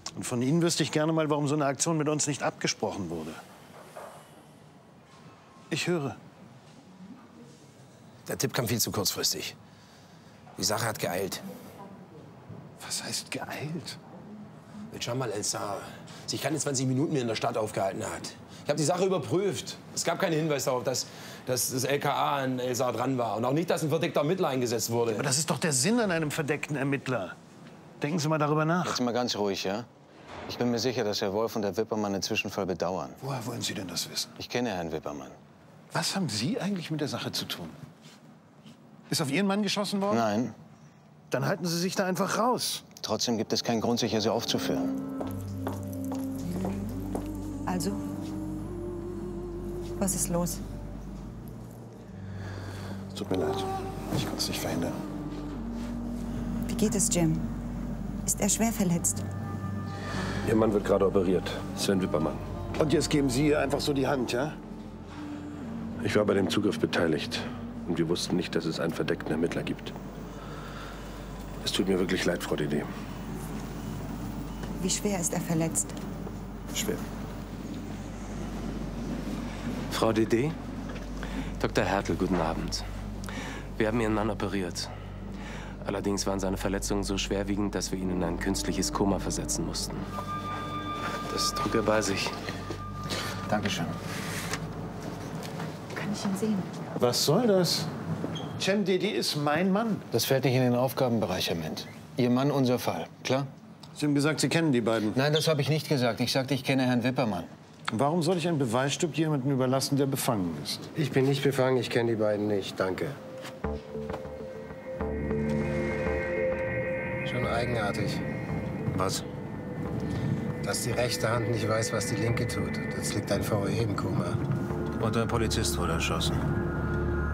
Und von Ihnen wüsste ich gerne mal, warum so eine Aktion mit uns nicht abgesprochen wurde. Ich höre. Der Tipp kam viel zu kurzfristig. Die Sache hat geeilt. Was heißt geeilt? Mit Jamal El-Sar sich keine 20 Minuten mehr in der Stadt aufgehalten hat. Ich habe die Sache überprüft. Es gab keinen Hinweis darauf, dass das LKA an El-Sar dran war. Und auch nicht, dass ein verdeckter Ermittler eingesetzt wurde. Aber das ist doch der Sinn an einem verdeckten Ermittler. Denken Sie mal darüber nach. Jetzt mal ganz ruhig, ja? Ich bin mir sicher, dass Herr Wolf und Herr Wippermann den Zwischenfall bedauern. Woher wollen Sie denn das wissen? Ich kenne Herrn Wippermann. Was haben Sie eigentlich mit der Sache zu tun? Ist auf Ihren Mann geschossen worden? Nein. Dann halten Sie sich da einfach raus. Trotzdem gibt es keinen Grund, sich hier so aufzuführen. Also, was ist los? Tut mir leid. Ich konnte es nicht verhindern. Wie geht es Jim? Ist er schwer verletzt? Ihr Mann wird gerade operiert, Sven Wippermann. Und jetzt geben Sie ihr einfach so die Hand, ja? Ich war bei dem Zugriff beteiligt. Und wir wussten nicht, dass es einen verdeckten Ermittler gibt. Es tut mir wirklich leid, Frau Dede. Wie schwer ist er verletzt? Schwer. Frau Dede? Dr. Hertel, guten Abend. Wir haben Ihren Mann operiert. Allerdings waren seine Verletzungen so schwerwiegend, dass wir ihn in ein künstliches Koma versetzen mussten. Das trug er bei sich. Dankeschön. Kann ich ihn sehen? Was soll das? Cem Dede ist mein Mann. Das fällt nicht in den Aufgabenbereich, Herr Ment. Ihr Mann, unser Fall. Klar? Sie haben gesagt, Sie kennen die beiden. Nein, das habe ich nicht gesagt. Ich sagte, ich kenne Herrn Wippermann. Warum soll ich ein Beweisstück jemandem überlassen, der befangen ist? Ich bin nicht befangen, ich kenne die beiden nicht. Danke. Schon eigenartig, Was? dass die rechte Hand nicht weiß, was die linke tut. Jetzt liegt ein VE im Koma. Und ein Polizist wurde erschossen.